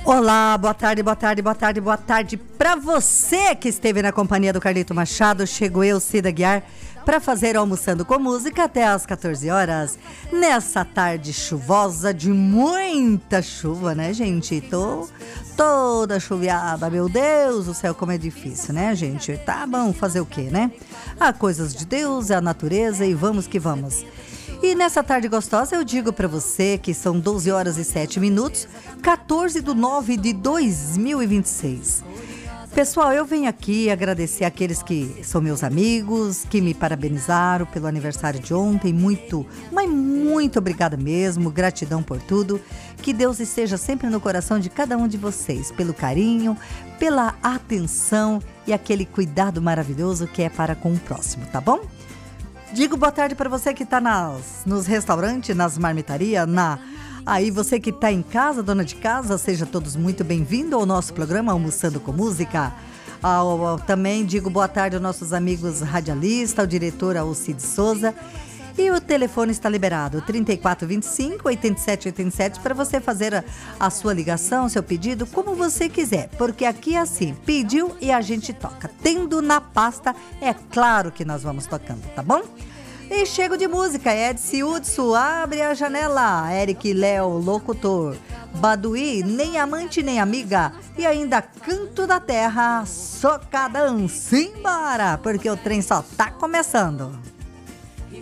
Olá, boa tarde, boa tarde, boa tarde, boa tarde para você que esteve na companhia do Carlito Machado. Chego eu, Cida Guiar, para fazer Almoçando com Música até às 14 horas. Nessa tarde chuvosa, de muita chuva, né, gente? Tô toda chuviada, meu Deus do céu, como é difícil, né, gente? Tá bom, fazer o quê, né? Há coisas de Deus, é a natureza e vamos que vamos. E nessa tarde gostosa eu digo para você que são 12 horas e 7 minutos, 14/9/2026. Pessoal, eu venho aqui agradecer àqueles que são meus amigos, que me parabenizaram pelo aniversário de ontem. Muito, mas muito obrigada mesmo, gratidão por tudo. Que Deus esteja sempre no coração de cada um de vocês, pelo carinho, pela atenção e aquele cuidado maravilhoso que é para com o próximo, tá bom? Digo boa tarde para você que está nos restaurantes, nas marmitarias, aí você que está em casa, dona de casa, sejam todos muito bem-vindos ao nosso programa Almoçando com Música. Também digo boa tarde aos nossos amigos radialistas, ao diretor Alcide Souza. E o telefone está liberado, 3425-8787, para você fazer a sua ligação, seu pedido, como você quiser. Porque aqui é assim, pediu e a gente toca. Tendo na pasta, é claro que nós vamos tocando, tá bom? E chego de música, Edson Hudson, abre a janela, Eric Léo, locutor, Baduí, nem amante nem amiga, e ainda Canto da Terra, socadão, simbora, porque o trem só tá começando.